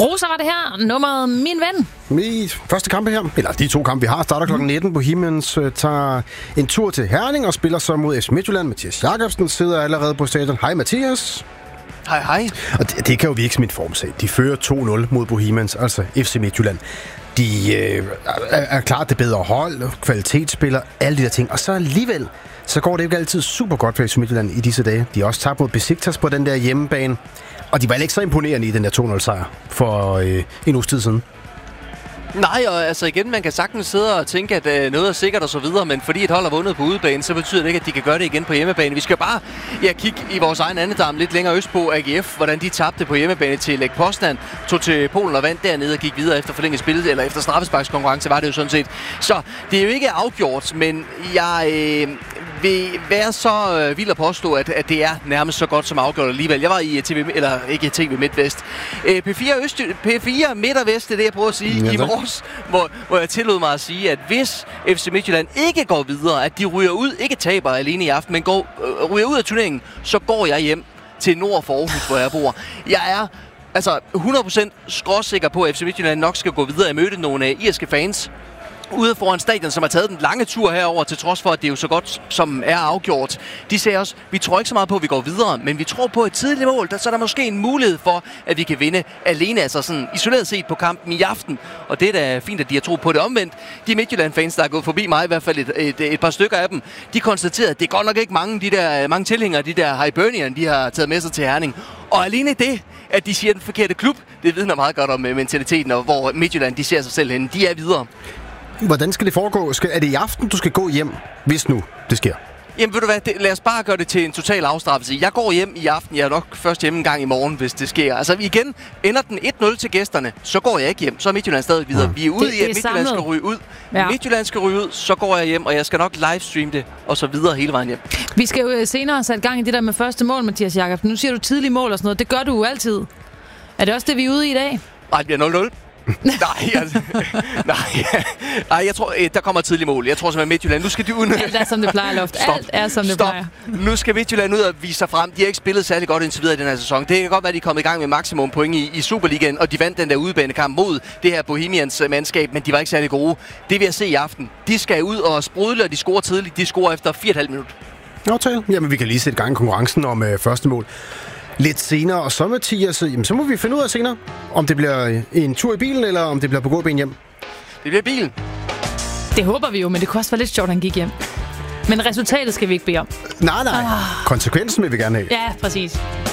Rosa var det her, nummeret Min Ven. I første kampe her, eller de 2 kampe vi har, starter kl. 19. Bohemians tager en tur til Herning og spiller så mod FC Midtjylland. Mathias Jakobsen sidder allerede på stadion. Hej Mathias. Hej. Og det kan jo virke som en formsag. De fører 2-0 mod Bohemians, altså FC Midtjylland. De er klart det bedre hold, kvalitetsspiller, alle de der ting. Og så alligevel, så går det ikke altid super godt for FC Midtjylland i disse dage. De har også tabt mod Besiktas på den der hjemmebane. Og de var ikke så imponerende i den der 2-0-sejr for en uges tid siden. Nej, og altså igen, man kan sagtens sidde og tænke, at noget er sikkert og så videre, men fordi et hold har vundet på udebane, så betyder det ikke, at de kan gøre det igen på hjemmebane. Vi skal bare kigge i vores egen andedam lidt længere østpå, AGF, hvordan de tabte på hjemmebane til Lech Poznan, tog til Polen og vandt dernede og gik videre efter forlænget spil, eller efter straffesparkskonkurrence var det jo sådan set. Så det er jo ikke afgjort, men jeg vil være så vild at påstå, at det er nærmest så godt som afgjort alligevel. Jeg var i TV MidtVest. P4 Midt og Vest, det er det, jeg prøver at sige, i morges, hvor jeg tillod mig at sige, at hvis FC Midtjylland ikke går videre, at de ryger ud, ikke taber alene i aften, men ryger ud af turneringen, så går jeg hjem til nord for Aarhus, hvor jeg bor. Jeg er altså 100% skråsikker på, at FC Midtjylland nok skal gå videre. Jeg mødte nogle irske fans ude foran stadion, som har taget den lange tur herover, til trods for, at det er jo så godt, som er afgjort. De sagde også, vi tror ikke så meget på, at vi går videre, men vi tror på et tidligt mål, så er der måske en mulighed for, at vi kan vinde alene, altså sådan isoleret set på kampen i aften. Og det er da fint, at de har tro på det omvendt. De Midtjylland-fans, der er gået forbi mig, i hvert fald et par stykker af dem, de konstaterede, at det er godt nok ikke mange tilhængere, de der Hibernian, de har taget med sig til Herning. Og alene det, at de siger den forkerte klub, det vidner meget godt om mentaliteten, og hvor Midtjylland, de ser sig selv henne. De er videre. Hvordan skal det foregå? Er det i aften, du skal gå hjem, hvis nu det sker? Jamen ved du hvad, lad os bare gøre det til en total afstraffelse. Jeg går hjem i aften, jeg er nok først hjemme en gang i morgen, hvis det sker. Altså igen, ender den 1-0 til gæsterne, så går jeg ikke hjem. Så er Midtjylland stadig videre. Vi er ude i, at Midtjylland skal ryge ud. Ja. Midtjylland skal ryge ud, så går jeg hjem, og jeg skal nok livestreame det, og så videre hele vejen hjem. Vi skal jo senere sætte gang i det der med første mål, Mathias Jakobsen. Nu siger du tidlige mål og sådan noget. Det gør du jo altid. Er det også det, vi er ude i i dag? Nej, det bliver 0-0. Nej, jeg tror, der kommer et tidligt mål. Jeg tror simpelthen, Midtjylland, nu skal de ud. Alt er som det plejer, Loft. Alt er som det plejer. Nu skal Midtjylland ud og vise sig frem. De har ikke spillet særlig godt indtil videre i den her sæson. Det kan godt være, at de er kommet i gang med maksimum point i Superligaen, og de vandt den der udebanekamp mod det her Bohemians mandskab, men de var ikke særlig gode. Det vil jeg se i aften. De skal ud og sprudle, og de scorer tidligt. De scorer efter 4,5 minutter. Aftale. Jamen, vi kan lige sætte gang i konkurrencen om første mål lidt senere, og så Mathias, så må vi finde ud af senere, om det bliver en tur i bilen, eller om det bliver på gåben hjem. Det bliver bilen. Det håber vi jo, men det kunne også være lidt sjovt, at han gik hjem. Men resultatet skal vi ikke bede om. Nej. Konsekvensen vil vi gerne have. Ja, præcis.